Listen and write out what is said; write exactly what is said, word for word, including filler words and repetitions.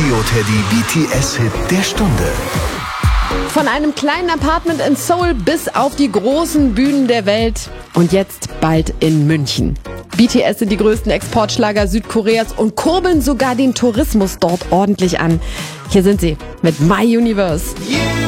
Mario Teddy B T S-Hit der Stunde. Von einem kleinen Apartment in Seoul bis auf die großen Bühnen der Welt und jetzt bald in München. B T S sind die größten Exportschlager Südkoreas und kurbeln sogar den Tourismus dort ordentlich an. Hier sind sie mit My Universe.